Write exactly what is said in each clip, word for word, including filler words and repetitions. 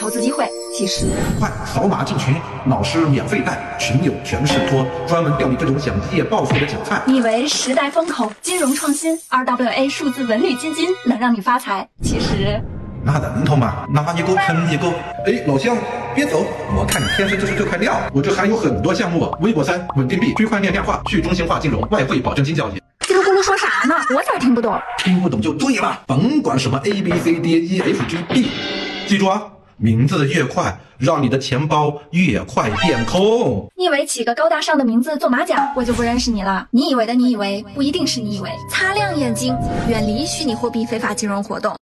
投资机会，其实快扫码进群，老师免费带，群友全是托，专门钓你这种想一夜暴富的韭菜。 你以为时代风口、金融创新、R W A 数字文旅基金能让你发财？其实那能头吗？拿一个坑一个。哎，老乡别走，我看你天生就是这块料，我这还有很多项目，微博三、稳定币、区块链量化、去中心化金融、外汇保证金交易。 叽里咕噜说啥呢？我咋听不懂？ 听不懂就对了，甭管什么 A B C D E F G B， 记住啊，名字越快，让你的钱包越快变空。 你以为起个高大上的名字做马甲，我就不认识你了？你以为的你以为，不一定是你以为。擦亮眼睛，远离虚拟货币非法金融活动。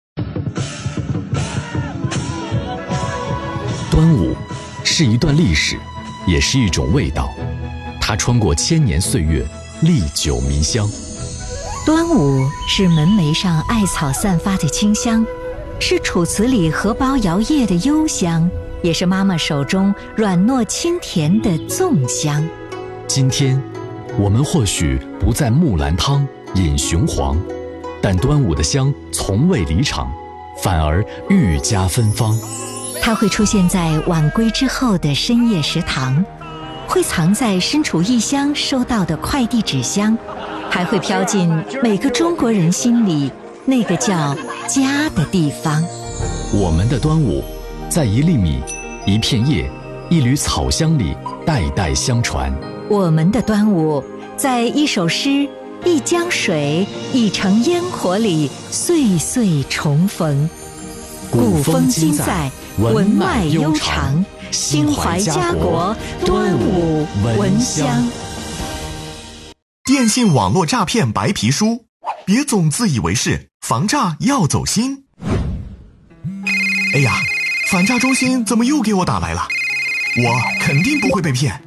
端午是一段历史，也是一种味道，它穿过千年岁月，历久弥香。 端午是门楣上艾草散发的清香，是楚辞里荷包摇曳的幽香，也是妈妈手中软糯清甜的粽香。 今天我们或许不在木兰汤饮雄黄，但端午的香从未离场，反而愈加芬芳。 它会出现在晚归之后的深夜食堂，会藏在身处异乡收到的快递纸箱，还会飘进每个中国人心里那个叫家的地方。 我们的端午，在一粒米、一片叶、一缕草香里代代相传。 我们的端午，在一首诗、一江水、一城烟火里岁岁重逢。古风今在，文脉悠长，心怀家国，端午闻香。 电信网络诈骗白皮书，别总自以为是，防诈要走心。哎呀，反诈中心怎么又给我打来了？我肯定不会被骗。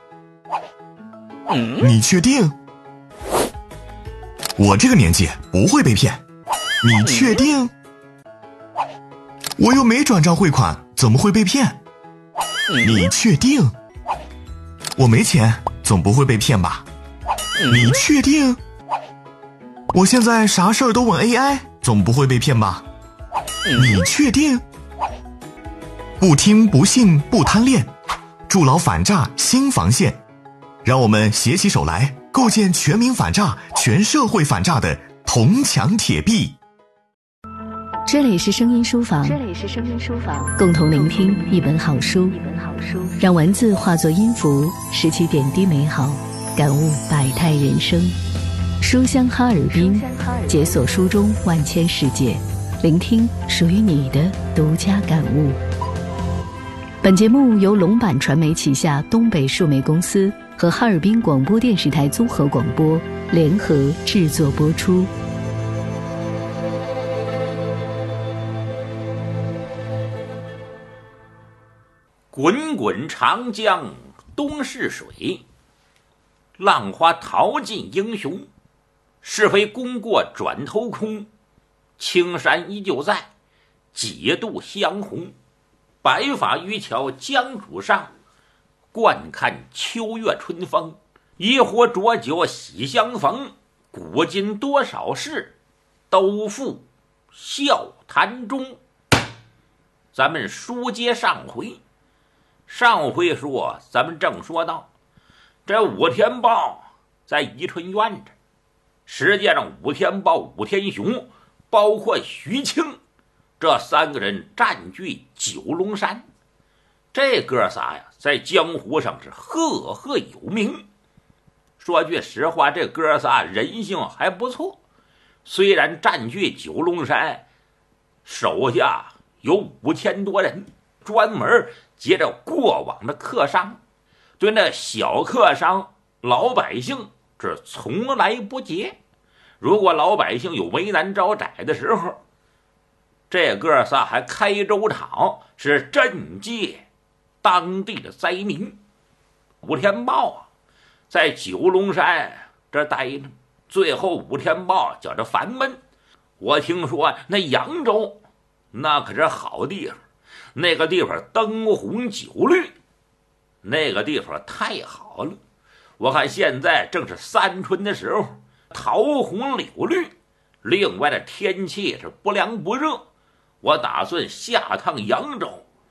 你确定？我这个年纪不会被骗。你确定？我又没转账汇款，怎么会被骗？你确定？我没钱，总不会被骗吧？你确定？我现在啥事儿都问 A I， 总不会被骗吧？你确定？不听不信不贪恋，筑牢反诈新防线，让我们携起手来，构建全民反诈、全社会反诈的铜墙铁壁。 这里是声音书房，这里是声音书房，共同聆听一本好书，一本好书，让文字化作音符，拾起点滴美好，感悟百态人生。书香哈尔滨，解锁书中万千世界，聆听属于你的独家感悟。本节目由龙版传媒旗下东北数媒公司和哈尔滨广播电视台综合广播联合制作播出。 滚滚长江东逝水，浪花淘尽英雄。是非功过转头空，青山依旧在，几度相红。白发渔樵江渚上，惯看秋月春风。一壶浊酒喜相逢，古今多少事，都付笑谈中。咱们书接上回，上回说咱们正说到，这武天豹在宜春院着，实际上武天豹、武天雄包括徐庆这三个人占据九龙山。这哥仨呀，在江湖上是赫赫有名。说句实话，这哥仨人性还不错，虽然占据九龙山，手下有五千多人，专门接着过往的客商，对那小客商老百姓是从来不劫。如果老百姓有为难招窄的时候，这哥仨还开粥厂，是赈济当地的灾民。武天豹啊，在九龙山这待着，最后武天豹觉着烦闷。我听说那扬州那可是好地方，那个地方灯红酒绿，那个地方太好了。我看现在正是三春的时候，桃红柳绿，另外的天气是不凉不热。我打算下趟扬州，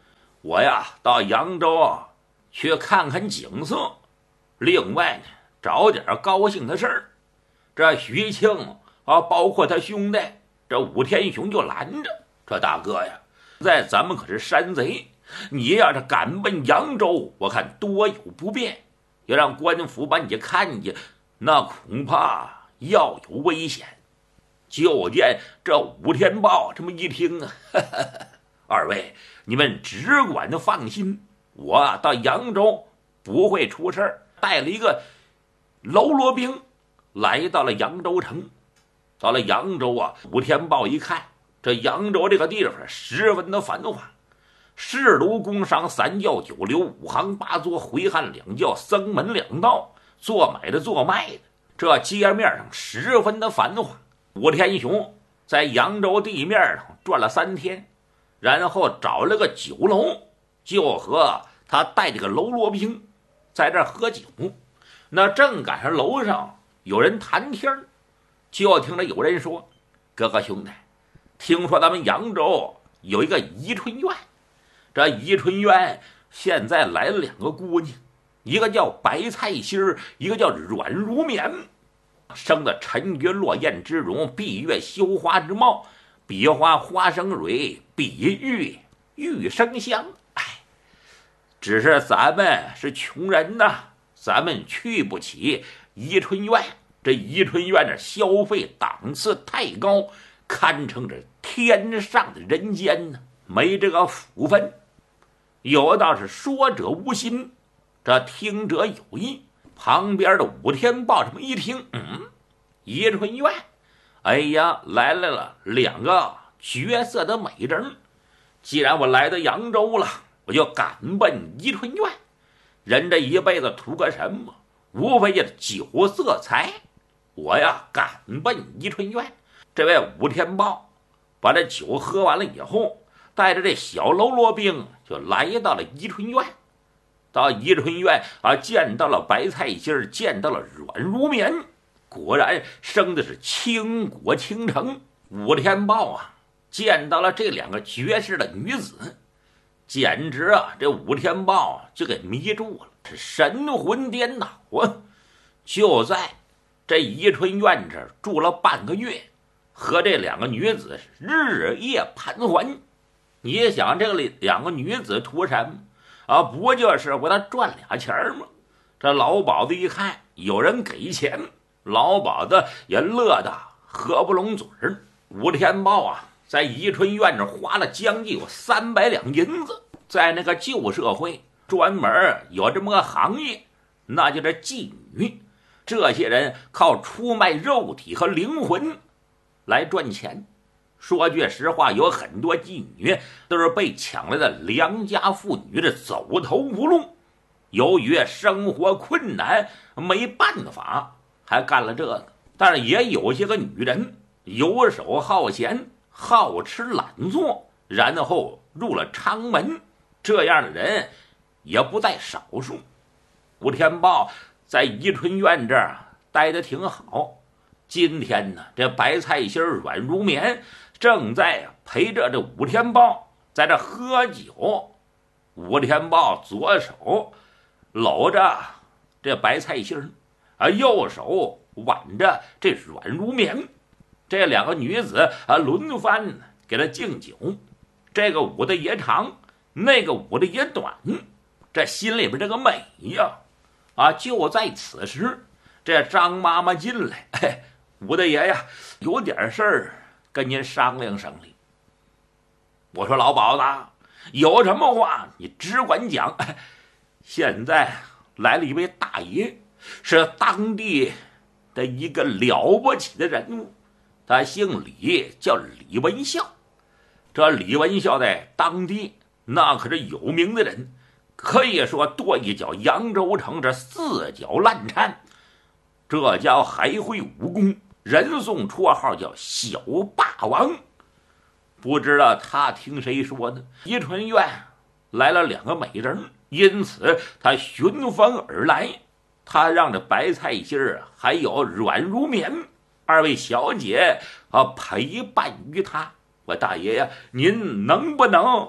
我呀到扬州啊去看看景色，另外呢找点高兴的事儿。这徐庆啊，包括他兄弟这武天雄就拦着，这大哥呀，在咱们可是山贼，你要是敢奔扬州，我看多有不便，要让官府把你看见，那恐怕要有危险。就见这武天豹这么一听啊，呵呵，二位你们只管放心，我到扬州不会出事儿。带了一个喽啰兵来到了扬州城。到了扬州啊，武天豹一看这扬州这个地方十分的繁华，市卢工商三教九流五行八作回汉两教僧门两道，做买的做卖的，这街面上十分的繁华。武天雄在扬州地面上转了三天，然后找了个酒楼，就和他带这个喽啰兵在这喝酒。那正赶上楼上有人谈天，就听着有人说：“哥哥兄弟，听说咱们扬州有一个宜春院，这宜春院现在来了两个姑娘，一个叫白菜心儿，一个叫软如棉，生的沉鱼落雁之容，闭月羞花之貌，比花花生蕊，比玉玉生香。哎，只是咱们是穷人呐，咱们去不起宜春院。这宜春院的消费档次太高，堪称这天上的人间呢，没这个福分。有道是说者无心，这听者有意。旁边的武天豹这么一听，嗯，宜春院，哎呀，来来了两个绝色的美人。既然我来到扬州了，我就赶奔宜春院。人这一辈子图个什么？无非就是酒色财。我呀赶奔宜春院。这位武天豹把这酒喝完了以后，带着这小喽啰兵就来到了宜春院。到宜春院啊，见到了白菜心，见到了软如棉，果然生的是倾国倾城。武天豹啊见到了这两个绝世的女子，简直啊这武天豹就给迷住了，是神魂颠倒啊。就在这宜春院这住了半个月，和这两个女子日夜盘桓。你想这个两个女子图什么啊？不就是为他赚俩钱吗？这老鸨子一看有人给钱，老鸨子也乐得合不拢嘴儿。武天豹啊在宜春院这花了将近有三百两银子，在那个旧社会专门有这么个行业，那就是妓女。这些人靠出卖肉体和灵魂来赚钱。说句实话，有很多妓女都是被抢来的良家妇女的走投无路，由于生活困难没办法还干了这个。但是也有些个女人游手好闲，好吃懒做，然后入了娼门，这样的人也不在少数。武天豹在宜春院这儿待得挺好。今天呢，这白菜心软如棉正在陪着这武天豹在这喝酒。武天豹左手搂着这白菜心啊，右手挽着这软如棉。这两个女子啊轮番给他敬酒，这个舞的也长，那个舞的也短，这心里边这个美呀啊！就在此时，这张妈妈进来，哎，武大爷呀，有点事儿跟您商量商量。我说老鸨子，有什么话你只管讲。哎，现在来了一位大爷，是当地的一个了不起的人物，他姓李，叫李文孝。这李文孝在当地那可是有名的人，可以说跺一脚扬州城这四脚烂颤。这家伙还会武功，人送绰号叫小霸王。不知道他听谁说的，宜春院来了两个美人，因此他寻风而来。他让这白菜心儿还有软如棉二位小姐啊陪伴于他。我大爷呀，您能不能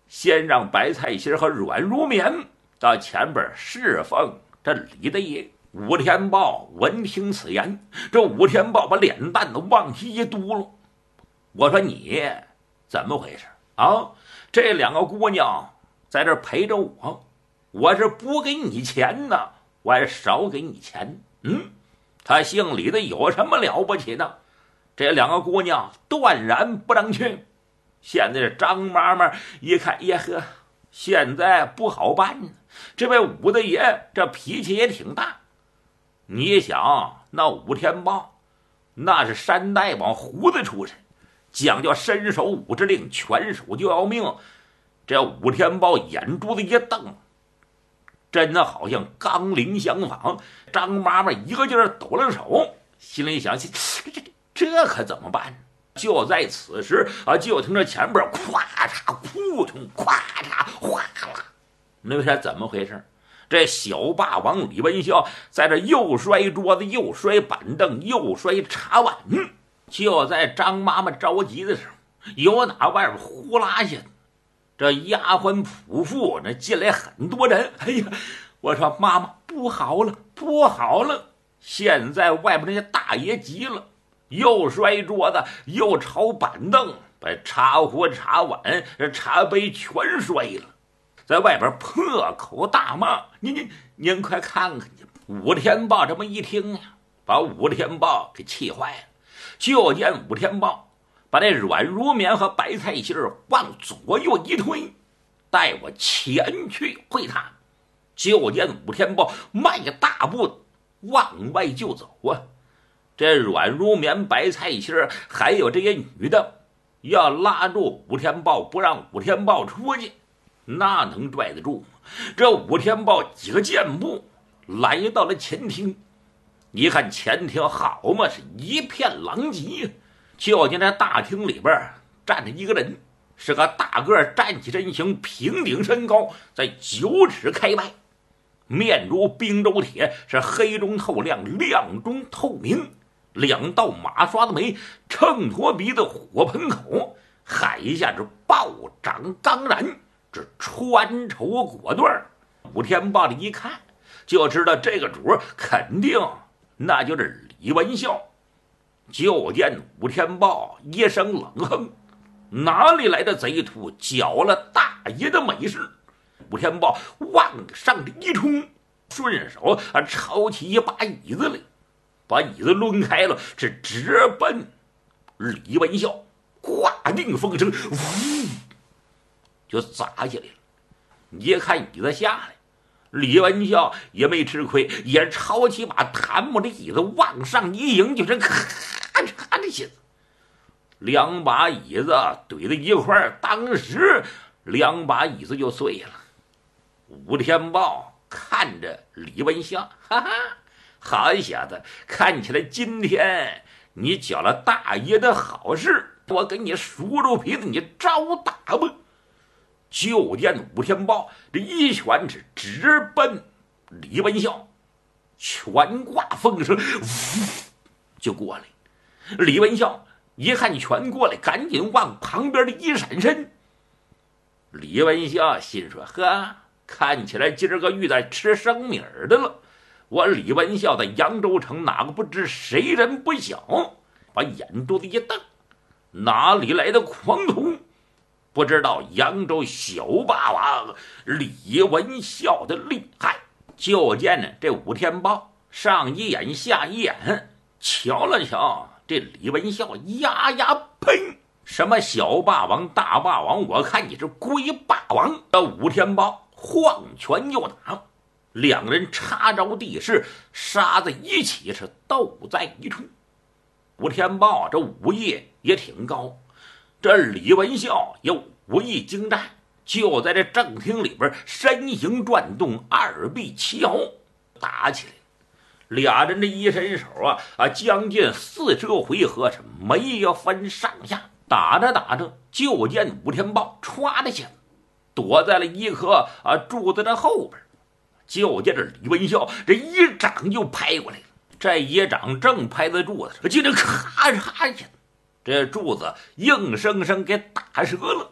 先让白菜心和阮如棉到前边侍奉这李大爷。武天豹闻听此言，这武天豹把脸蛋子往起一嘟噜。我说你怎么回事啊？这两个姑娘在这陪着我，我是不给你钱呢，我还少给你钱。嗯，他姓李的有什么了不起的？这两个姑娘断然不能去。现在张妈妈一看，耶呵，现在不好办呢。这位武大爷这脾气也挺大。你想，那武天豹那是山大王胡子出身，讲究伸手武之令，拳手就要命。这武天豹眼珠子一瞪，真的好像钢铃相仿。张妈妈一个劲儿抖了手，心里想：这这这可怎么办？就在此时啊，就听着前边咵嚓扑通，咵嚓哗啦，那是怎么回事？这小霸王李文孝在这又摔桌子，又摔板凳，又摔茶碗。就在张妈妈着急的时候，有哪外边呼啦下这丫鬟仆妇那进来很多人。哎呀，我说妈妈不好了，不好了！现在外边那些大爷急了，又摔桌子，又吵板凳，把茶壶、茶碗、茶杯全摔了。在外边破口大骂，您您您快看看去！武天豹这么一听呀，把武天豹给气坏了。就见武天豹把那阮如棉和白菜心往左右一推，带我前去会他。就见武天豹迈大步往外就走啊！这阮如棉、白菜心还有这些女的要拉住武天豹，不让武天豹出去。那能拽得住吗？这武天豹几个箭步来到了前厅，一看前厅好嘛，是一片狼藉。就见这大厅里边站着一个人，是个大个站起身形，平顶身高，在九尺开外，面如冰州铁，是黑中透亮，亮中透明，两道马刷的眉，秤砣鼻子，火盆口，海下是暴掌刚然，这穿绸果断。武天豹的一看就知道这个主肯定那就是李文孝。就见武天豹一声冷哼，哪里来的贼徒，搅了大爷的美事。武天豹往上一冲，顺手啊抄起一把椅子来，把椅子抡开了，是直奔李文孝。挂定风声，呜，就砸下来了。一看椅子下来，李文孝也没吃亏，也抄起把檀木的椅子往上一迎，就是咔嚓的下子，两把椅子怼在一块儿，当时两把椅子就碎了。武天豹看着李文孝，哈哈，好小子，看起来今天你搅了大爷的好事，我给你数数皮子，你招打吧。就见武天豹这一拳是直奔李文孝，拳挂风声，呜就过来。李文孝一看拳过来，赶紧往旁边的一闪身。李文孝心说：呵，看起来今儿个遇到吃生米儿的了。我李文孝在扬州城哪个不知谁人不晓？把眼珠子一瞪，哪里来的狂徒？不知道扬州小霸王李文孝的厉害。就见呢这武天豹上一眼下一眼，瞧了瞧这李文孝，呀呀呸！什么小霸王大霸王，我看你是龟霸王。这武天豹晃拳又打，两人插着地势，杀在一起，是斗在一处。武天豹这武艺也挺高，这李文孝也武艺精湛，就在这正厅里边身形转动，二臂齐摇，打起来。俩人这一伸手啊啊，将近四十个回合是没有分上下。打着打着，就见武天豹歘的下躲在了一棵啊柱子的后边。就见这李文孝这一掌就拍过来了，这一掌正拍在柱子上，就这咔嚓一下，这柱子硬生生给打折了。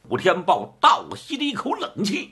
武天豹倒吸了一口冷气，